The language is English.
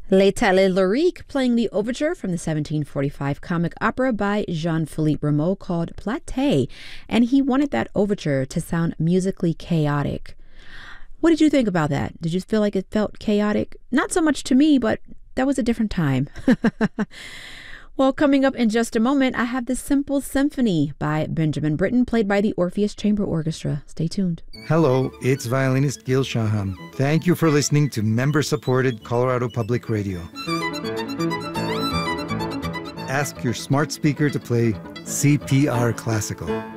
L'Étalé Lyrique playing the overture from the 1745 comic opera by Jean-Philippe Rameau called Platée, and he wanted that overture to sound musically chaotic. What did you think about that? Did you feel like it felt chaotic? Not so much to me, but that was a different time. Well, coming up in just a moment, I have the Simple Symphony by Benjamin Britten, played by the Orpheus Chamber Orchestra. Stay tuned. Hello, it's violinist Gil Shaham. Thank you for listening to member-supported Colorado Public Radio. Ask your smart speaker to play CPR Classical.